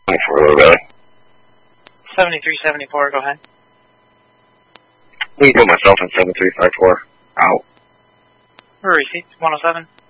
really. 7374, go ahead. We can put myself in 7354. Out. Receipt 107.